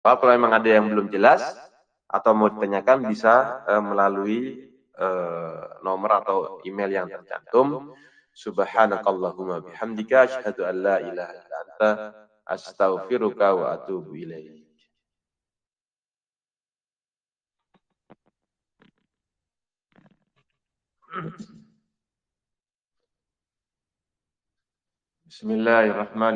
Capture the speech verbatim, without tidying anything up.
Kalau memang ada yang belum jelas atau mau ditanyakan bisa uh, melalui uh, nomor atau email yang tercantum. Subhanakallahumma bihamdika asyhadu an la ilaha illa anta astaghfiruka wa atubu ilaik. Bismillahirrahmanirrahim.